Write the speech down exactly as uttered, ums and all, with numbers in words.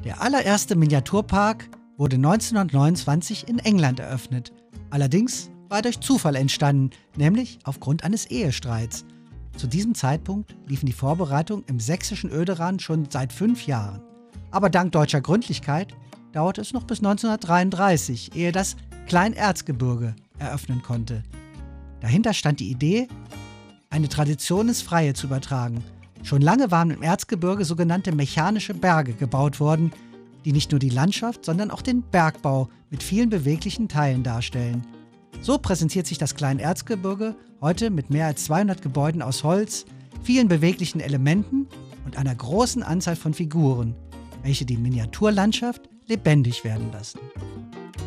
Der allererste Miniaturpark wurde neunzehnhundertneunundzwanzig in England eröffnet. Allerdings war er durch Zufall entstanden, nämlich aufgrund eines Ehestreits. Zu diesem Zeitpunkt liefen die Vorbereitungen im sächsischen Oederan schon seit fünf Jahren. Aber dank deutscher Gründlichkeit dauerte es noch bis neunzehnhundertdreiunddreißig, ehe das Kleinerzgebirge eröffnen konnte. Dahinter stand die Idee, eine Tradition ins Freie zu übertragen. Schon lange waren im Erzgebirge sogenannte mechanische Berge gebaut worden, die nicht nur die Landschaft, sondern auch den Bergbau mit vielen beweglichen Teilen darstellen. So präsentiert sich das Kleinerzgebirge heute mit mehr als zweihundert Gebäuden aus Holz, vielen beweglichen Elementen und einer großen Anzahl von Figuren, welche die Miniaturlandschaft lebendig werden lassen.